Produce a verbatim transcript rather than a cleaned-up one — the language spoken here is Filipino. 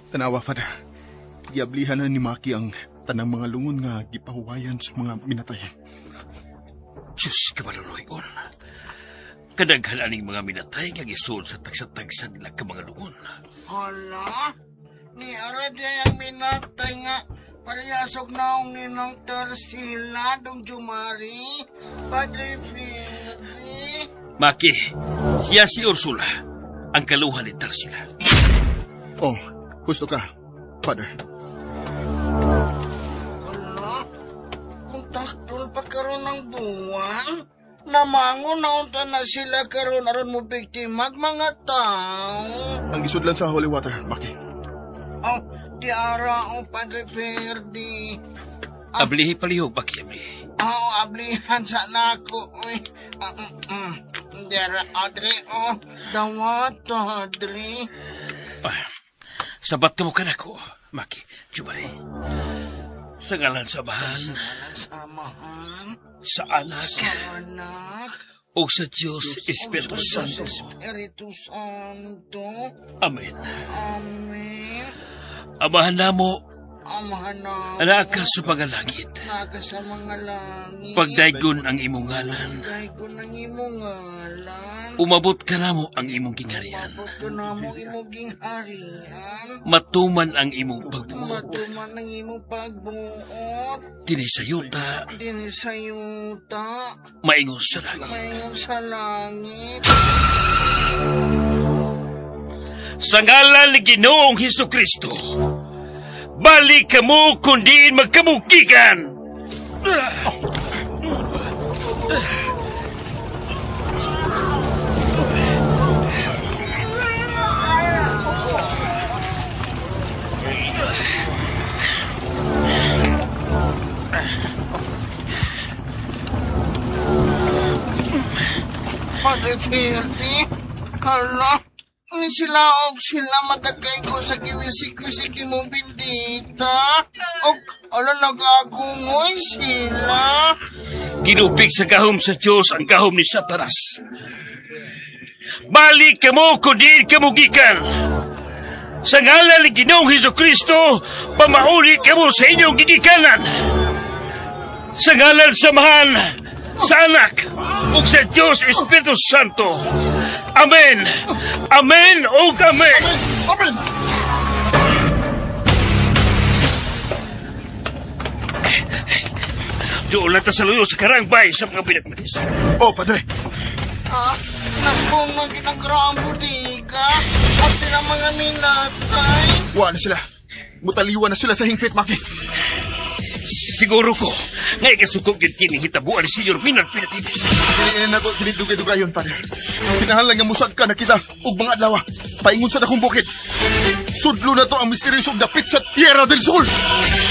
Tanawa, Father. Giablihan na ni Maki ang tanang mga lungon nga gipahuwayan sa mga minatay. Diyos kabaluluyon. Kadaghan aning mga minatay nga gisul sa tagsa-tagsa nila ka mga lungon. Hala, ni Aradia yung minatay nga palyasog naong ninong Tersila, dong Jumari, Padre Fili. Maki, siya si Ursula, ang kaluhan ni Tersila. Oh, gusto ka, Father. Hala, kung taktol pa karon ng buwan, namango na unta na sila karon aron mo biktimag mga tao. Ang gisudlan sa holy water, Maki. Oh, di ara o Padre Ferdi. Ah, ablihi palihog, Maki, ablihi. Oh, ablihan sa nako. Uy, ah, mm, mm. Dera, Adri, oh, dawat, Adri. Ah, sabat ka mo ka na ko, Maki, Jumari. Sa ngalan sa bahan, Sa samahan, sa anak, sa anak, o sa Diyos Espiritu Santo. Espiritu Santo. Amen. Amen. Amahan na mo, Amahan na. anak ka sa pangalangit. Naga sa mga langit. Pagdaygon ang imong ngalan, Pagday ko ng imong ngalan. umabot ka na mo ang imong kingharian. Mabot ko na mo imong gingharian. Matuman ang imong pagbuot. Matuman ng imong pagbuot. Tinisayuta, Din sa yuta. maingon sa langit. Mayon sa langit. Sa ngalan ni Ginoong Hesukristo, balik ka mo kundi magkamukikan. Padre Ferdi, hala, ni sila o sila madagay ko sa kiwisik-wisik mong bindita. O, ala, nagagungoy sila. Ginupig sa gahom sa Diyos ang gahom ni Satanas. Balik ka mo kundi kamugikan. Sa ngalan ni Ginoong Hesukristo, pamauli ka mo sa inyong gigikanan. Sa ngalan samahan, sa anak, ug sa Diyos Espiritu Santo. Amen. Amen ug amen. Amen! Doon lang ta sa luyo sa karangbay sa mga pinagmanis. Oh, Padre. Ah, nasbong ng kinagraang budika at sila mga minatay. Wa na sila. Mutaliwan na sila sa hingpit, Maki. Siguro ko, ngay kasukog yun kini hitabuan ni Senyor Minal Pinatibis. Hindi na to kinidugay-dugayon, Father. Kinahanglan nga musad ka na kita ug mga adlaw. Paingon sa dakong bukid. Sudlo na to ang misteryosong dapit sa Tierra del Sol.